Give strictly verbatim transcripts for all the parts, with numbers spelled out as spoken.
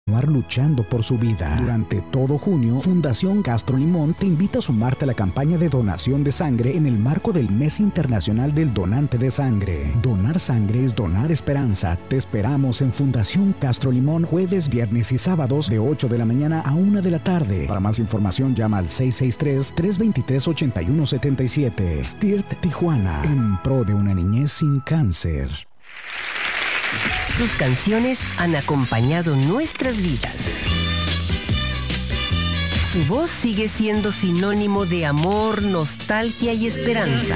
luchando por su vida. Durante todo junio, Fundación Castro Limón te invita a sumarte a la campaña de donación de sangre en el marco del Mes Internacional del Donante de Sangre. Donar sangre es donar esperanza. Te esperamos en Fundación Castro Limón jueves, viernes y sábados de ocho de la mañana a una de la tarde. Para más información llama al seis seis tres, tres dos tres, ocho uno siete siete. S T I R T Tijuana, en pro de una niñez sin cáncer. Sus canciones han acompañado nuestras vidas. Su voz sigue siendo sinónimo de amor, nostalgia y esperanza.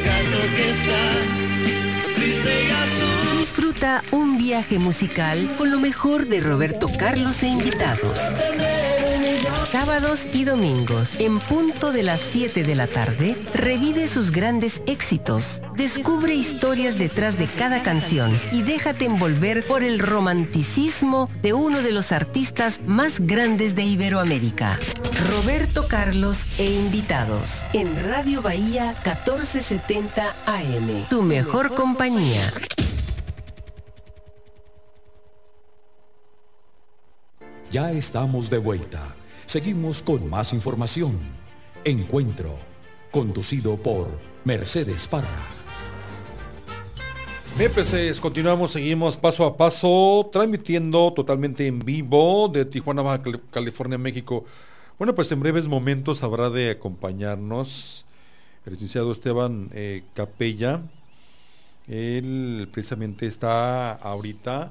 Disfruta un viaje musical con lo mejor de Roberto Carlos e invitados. Sábados y domingos, en punto de las siete de la tarde, revive sus grandes éxitos, descubre historias detrás de cada canción y déjate envolver por el romanticismo de uno de los artistas más grandes de Iberoamérica. Roberto Carlos e invitados, en Radio Bahía catorce setenta A M, tu mejor compañía. Ya estamos de vuelta. Seguimos con más información. Encuentro, conducido por Mercedes Parra. Bien, pues continuamos, seguimos paso a paso, transmitiendo totalmente en vivo de Tijuana, Baja California, México. Bueno, pues en breves momentos habrá de acompañarnos el licenciado Esteban eh, Capella. Él precisamente está ahorita,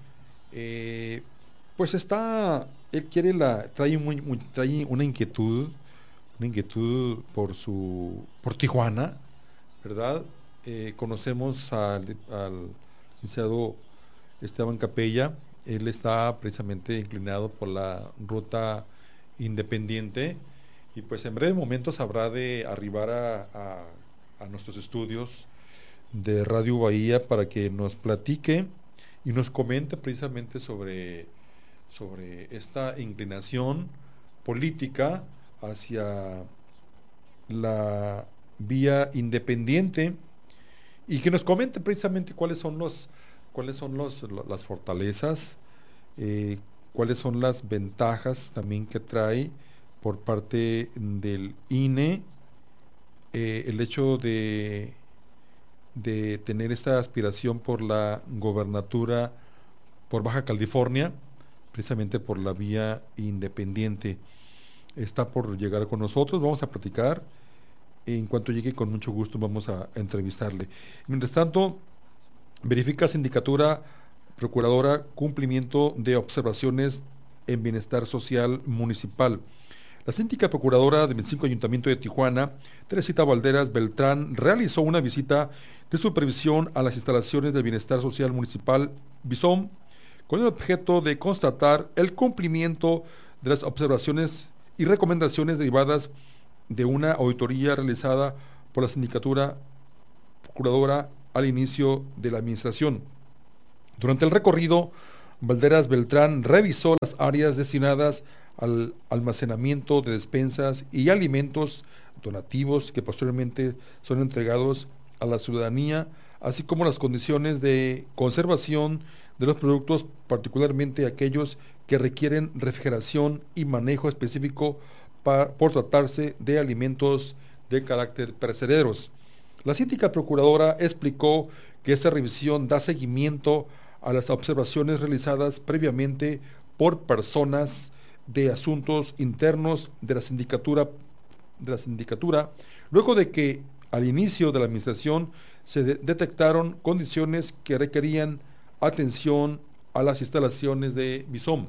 eh, pues está... Él quiere la, trae, muy, muy, trae una inquietud, una inquietud por su, por Tijuana, ¿verdad? Eh, conocemos al, al licenciado Esteban Capella. Él está precisamente inclinado por la ruta independiente y pues en breves momentos habrá de arribar a, a, a nuestros estudios de Radio Bahía para que nos platique y nos comente precisamente sobre sobre esta inclinación política hacia la vía independiente y que nos comente precisamente cuáles son los cuáles son los, las fortalezas, eh, cuáles son las ventajas también que trae por parte del I N E, eh, el hecho de, de tener esta aspiración por la gobernatura por Baja California, precisamente por la vía independiente. Está por llegar con nosotros, vamos a platicar. En cuanto llegue, con mucho gusto vamos a, a entrevistarle. Mientras tanto, verifica Sindicatura Procuradora cumplimiento de observaciones en bienestar social municipal. La síndica procuradora del veinticinco Ayuntamiento de Tijuana, Teresita Valderas Beltrán, realizó una visita de supervisión a las instalaciones del bienestar social municipal BISOM, con el objeto de constatar el cumplimiento de las observaciones y recomendaciones derivadas de una auditoría realizada por la Sindicatura Procuradora al inicio de la administración. Durante el recorrido, Valderas Beltrán revisó las áreas destinadas al almacenamiento de despensas y alimentos donativos que posteriormente son entregados a la ciudadanía, así como las condiciones de conservación de los productos, particularmente aquellos que requieren refrigeración y manejo específico pa, por tratarse de alimentos de carácter perecederos. La síndica procuradora explicó que esta revisión da seguimiento a las observaciones realizadas previamente por personas de asuntos internos de la sindicatura, de la sindicatura, luego de que al inicio de la administración se de- detectaron condiciones que requerían atención a las instalaciones de BISOM.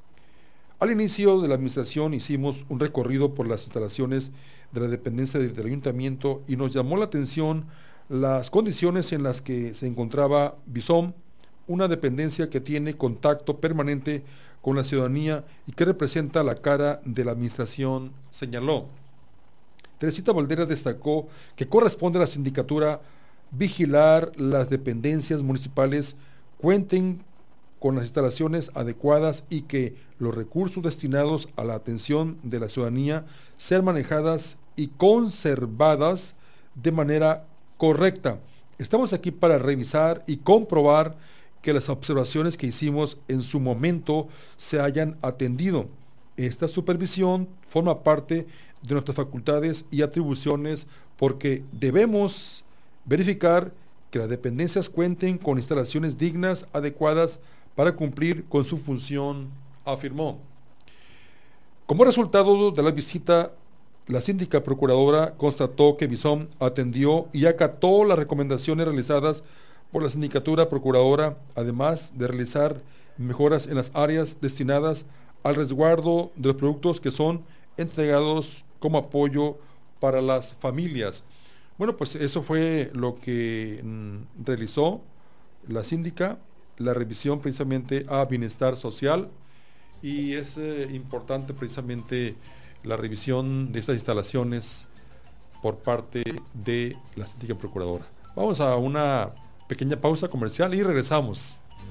Al inicio de la administración hicimos un recorrido por las instalaciones de la dependencia del, del ayuntamiento y nos llamó la atención las condiciones en las que se encontraba BISOM, una dependencia que tiene contacto permanente con la ciudadanía y que representa la cara de la administración, señaló. Teresita Valderas destacó que corresponde a la sindicatura vigilar las dependencias municipales cuenten con las instalaciones adecuadas y que los recursos destinados a la atención de la ciudadanía sean manejadas y conservadas de manera correcta. Estamos aquí para revisar y comprobar que las observaciones que hicimos en su momento se hayan atendido. Esta supervisión forma parte de nuestras facultades y atribuciones porque debemos verificar que las dependencias cuenten con instalaciones dignas, adecuadas para cumplir con su función, afirmó. Como resultado de la visita, la síndica procuradora constató que Bison atendió y acató las recomendaciones realizadas por la sindicatura procuradora, además de realizar mejoras en las áreas destinadas al resguardo de los productos que son entregados como apoyo para las familias. Bueno, pues eso fue lo que mm, realizó la síndica, la revisión precisamente a bienestar social, y es eh, importante precisamente la revisión de estas instalaciones por parte de la síndica procuradora. Vamos a una pequeña pausa comercial y regresamos.